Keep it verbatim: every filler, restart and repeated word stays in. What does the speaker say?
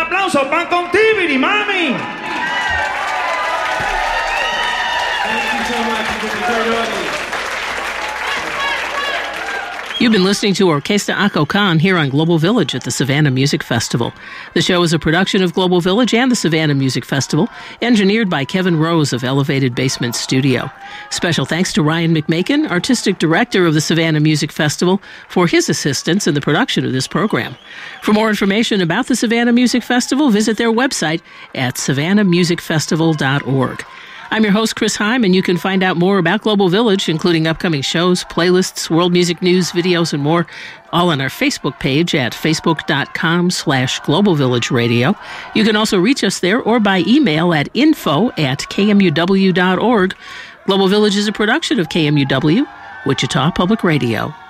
aplauso, pan con tibiri, mami. Thank you so much. You've been a great audience. You've been listening to Orquesta Ako Khan here on Global Village at the Savannah Music Festival. The show is a production of Global Village and the Savannah Music Festival, engineered by Kevin Rose of Elevated Basement Studio. Special thanks to Ryan McMakin, Artistic Director of the Savannah Music Festival, for his assistance in the production of this program. For more information about the Savannah Music Festival, visit their website at savannah music festival dot org. I'm your host, Chris Heim, and you can find out more about Global Village, including upcoming shows, playlists, world music news, videos, and more, all on our Facebook page at facebook.com slash Global Village Radio. You can also reach us there or by email at info at kmuw dot org. Global Village is a production of K M U W, Wichita Public Radio.